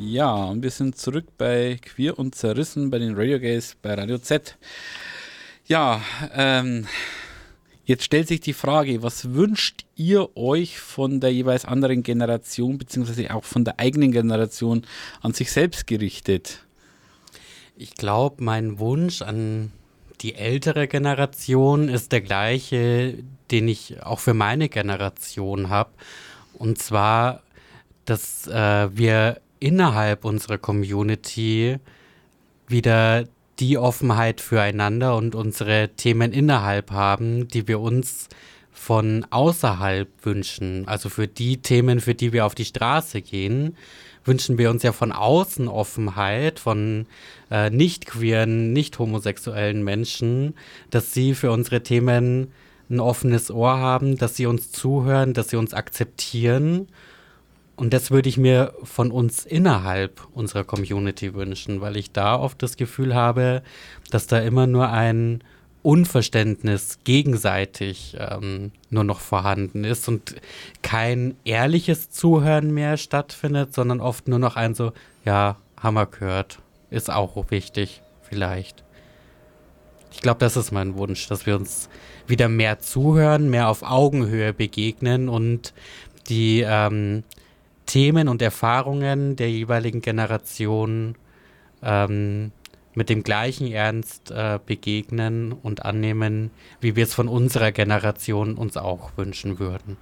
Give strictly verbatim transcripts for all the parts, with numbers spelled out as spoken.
Ja, und wir sind zurück bei Queer und Zerrissen bei den Radio Gays bei Radio Z. Ja, ähm, jetzt stellt sich die Frage, was wünscht ihr euch von der jeweils anderen Generation, beziehungsweise auch von der eigenen Generation an sich selbst gerichtet? Ich glaube, mein Wunsch an die ältere Generation ist der gleiche, den ich auch für meine Generation habe. Und zwar, dass äh, wir innerhalb unserer Community wieder die Offenheit füreinander und unsere Themen innerhalb haben, die wir uns von außerhalb wünschen. Also für die Themen, für die wir auf die Straße gehen, wünschen wir uns ja von außen Offenheit, von äh, nicht queeren, nicht homosexuellen Menschen, dass sie für unsere Themen ein offenes Ohr haben, dass sie uns zuhören, dass sie uns akzeptieren. Und das würde ich mir von uns innerhalb unserer Community wünschen, weil ich da oft das Gefühl habe, dass da immer nur ein Unverständnis gegenseitig ähm, nur noch vorhanden ist und kein ehrliches Zuhören mehr stattfindet, sondern oft nur noch ein so, ja, haben wir gehört, ist auch wichtig, vielleicht. Ich glaube, das ist mein Wunsch, dass wir uns wieder mehr zuhören, mehr auf Augenhöhe begegnen und die ähm, Themen und Erfahrungen der jeweiligen Generation ähm, mit dem gleichen Ernst äh, begegnen und annehmen, wie wir es von unserer Generation uns auch wünschen würden.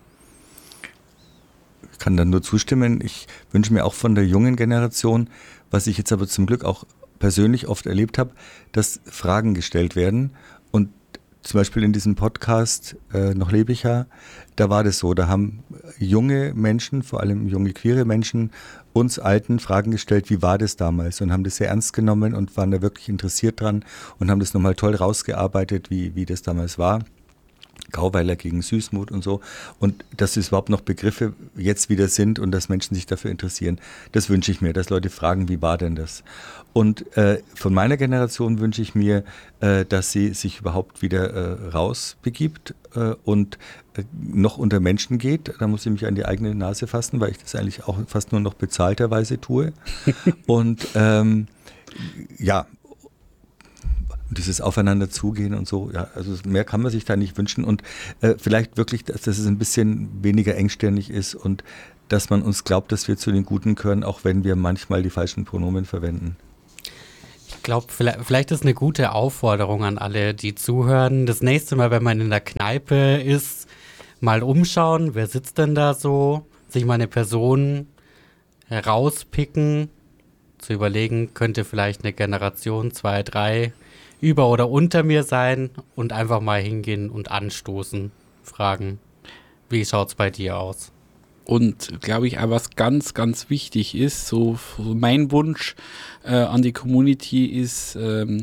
Ich kann da nur zustimmen. Ich wünsche mir auch von der jungen Generation, was ich jetzt aber zum Glück auch persönlich oft erlebt habe, dass Fragen gestellt werden. Und zum Beispiel in diesem Podcast äh, Noch lebe ich ja, da war das so, da haben junge Menschen, vor allem junge queere Menschen, uns Alten Fragen gestellt, wie war das damals, und haben das sehr ernst genommen und waren da wirklich interessiert dran und haben das nochmal toll rausgearbeitet, wie, wie das damals war. Grauweiler gegen Süßmut und so. Und dass es überhaupt noch Begriffe jetzt wieder sind und dass Menschen sich dafür interessieren, das wünsche ich mir, dass Leute fragen, wie war denn das? Und äh, von meiner Generation wünsche ich mir, äh, dass sie sich überhaupt wieder äh, rausbegibt äh, und äh, noch unter Menschen geht. Da muss ich mich an die eigene Nase fassen, weil ich das eigentlich auch fast nur noch bezahlterweise tue. Und ähm, ja, dieses Aufeinander zugehen und so, ja, also mehr kann man sich da nicht wünschen und äh, vielleicht wirklich, dass, dass es ein bisschen weniger engstirnig ist und dass man uns glaubt, dass wir zu den Guten gehören, auch wenn wir manchmal die falschen Pronomen verwenden. Ich glaube, vielleicht, vielleicht ist eine gute Aufforderung an alle, die zuhören. Das nächste Mal, wenn man in der Kneipe ist, mal umschauen, wer sitzt denn da so, sich mal eine Person herauspicken, zu überlegen, könnte vielleicht eine Generation, zwei, drei über oder unter mir sein und einfach mal hingehen und anstoßen, fragen, wie schaut's bei dir aus? Und glaube ich auch, was ganz, ganz wichtig ist, so, so mein Wunsch äh, an die Community ist, ähm,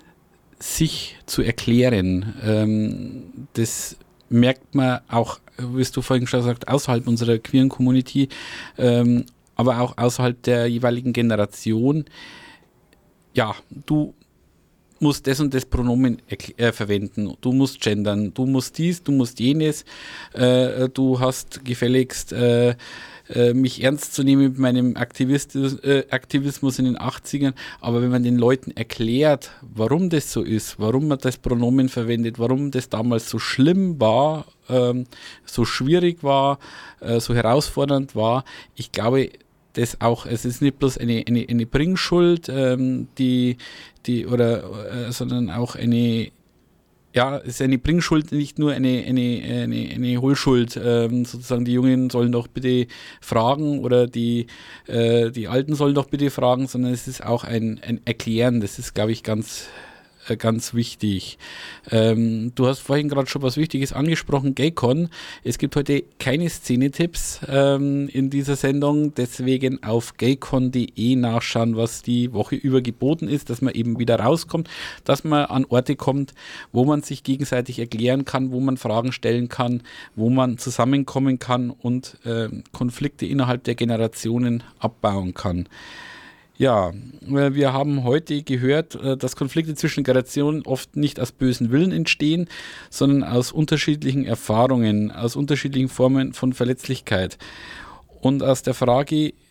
sich zu erklären. Ähm, das merkt man auch, wie du vorhin schon gesagt, außerhalb unserer queeren Community, ähm, aber auch außerhalb der jeweiligen Generation. Ja, du musst das und das Pronomen äh, verwenden, du musst gendern, du musst dies, du musst jenes, äh, du hast gefälligst äh, äh, mich ernst zu nehmen mit meinem Aktivismus, äh, Aktivismus in den achtzigern, aber wenn man den Leuten erklärt, warum das so ist, warum man das Pronomen verwendet, warum das damals so schlimm war, ähm, so schwierig war, äh, so herausfordernd war, ich glaube, das auch, es ist nicht bloß eine, eine, eine Bringschuld, ähm, die, die, oder, äh, sondern auch eine, ja, es ist eine Bringschuld, nicht nur eine, eine, eine, eine Hohlschuld, ähm, sozusagen die Jungen sollen doch bitte fragen oder die, äh, die Alten sollen doch bitte fragen, sondern es ist auch ein, ein Erklären, das ist, glaube ich, ganz, ganz wichtig. Ähm, du hast vorhin gerade schon was Wichtiges angesprochen, Gaycon. Es gibt heute keine Szene-Tipps ähm, in dieser Sendung, deswegen auf gaycon punkt de nachschauen, was die Woche über geboten ist, dass man eben wieder rauskommt, dass man an Orte kommt, wo man sich gegenseitig erklären kann, wo man Fragen stellen kann, wo man zusammenkommen kann und äh, Konflikte innerhalb der Generationen abbauen kann. Ja, wir haben heute gehört, dass Konflikte zwischen Generationen oft nicht aus bösen Willen entstehen, sondern aus unterschiedlichen Erfahrungen, aus unterschiedlichen Formen von Verletzlichkeit. Und aus der Frage,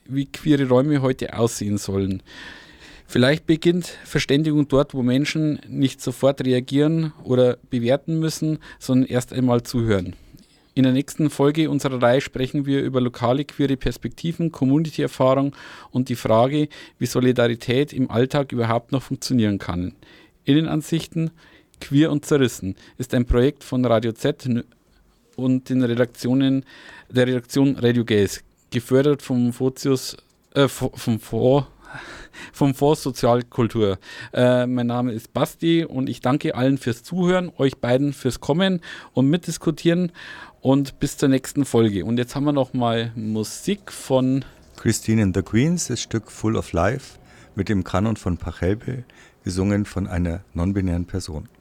wie queere Räume heute aussehen sollen. Vielleicht beginnt Verständigung dort, wo Menschen nicht sofort reagieren oder bewerten müssen, sondern erst einmal zuhören. In der nächsten Folge unserer Reihe sprechen wir über lokale queere Perspektiven, Community-Erfahrung und die Frage, wie Solidarität im Alltag überhaupt noch funktionieren kann. Innenansichten, Queer und Zerrissen ist ein Projekt von Radio Z und den Redaktionen der Redaktion Radio Gaze, gefördert vom Fotius, äh, vom Fonds vom Fonds Sozialkultur. Äh, mein Name ist Basti und ich danke allen fürs Zuhören, euch beiden fürs Kommen und Mitdiskutieren und bis zur nächsten Folge. Und jetzt haben wir noch mal Musik von Christine and the Queens, das Stück Full of Life mit dem Kanon von Pachelbel, gesungen von einer non-binären Person.